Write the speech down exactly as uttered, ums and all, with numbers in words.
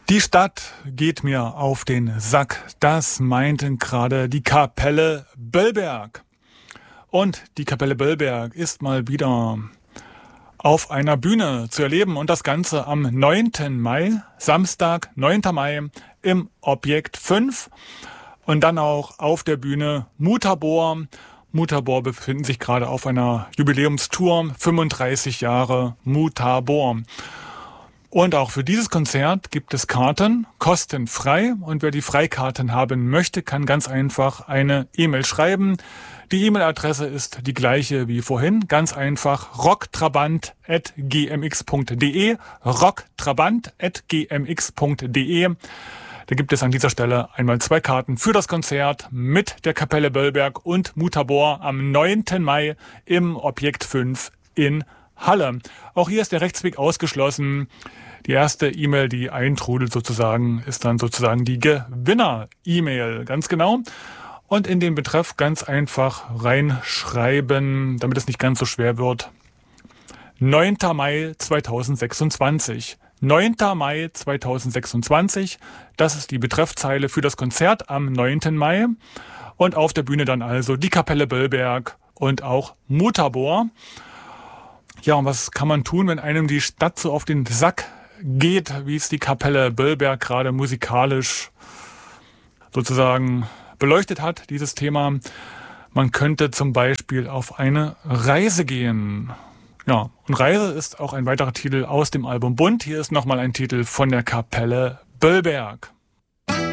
Die Stadt geht mir auf den Sack, das meinten gerade die Kapelle Böllberg. Und die Kapelle Böllberg ist mal wieder auf einer Bühne zu erleben und das Ganze am neunten Mai, Samstag, neunten Mai im Objekt fünf und dann auch auf der Bühne Mutabor. Mutabor befinden sich gerade auf einer Jubiläumstour, fünfunddreißig Jahre Mutabor. Und auch für dieses Konzert gibt es Karten, kostenfrei. Und wer die Freikarten haben möchte, kann ganz einfach eine E-Mail schreiben. Die E-Mail-Adresse ist die gleiche wie vorhin. Ganz einfach rocktrabant at g m x punkt d e. rocktrabant at g m x punkt d e. Da gibt es an dieser Stelle einmal zwei Karten für das Konzert mit der Kapelle Böllberg und Mutabor am neunten Mai im Objekt fünf in Halle. Auch hier ist der Rechtsweg ausgeschlossen. Die erste E-Mail, die eintrudelt sozusagen, ist dann sozusagen die Gewinner-E-Mail. Ganz genau. Und in den Betreff ganz einfach reinschreiben, damit es nicht ganz so schwer wird. neunten Mai zweitausendsechsundzwanzig. neunten Mai zweitausendsechsundzwanzig. Das ist die Betreffzeile für das Konzert am neunten Mai. Und auf der Bühne dann also die Kapelle Böllberg und auch Mutabor. Ja, und was kann man tun, wenn einem die Stadt so auf den Sack geht, wie es die Kapelle Böllberg gerade musikalisch sozusagen beleuchtet hat, dieses Thema? Man könnte zum Beispiel auf eine Reise gehen. Ja, und Reise ist auch ein weiterer Titel aus dem Album Bunt. Hier ist nochmal ein Titel von der Kapelle Böllberg.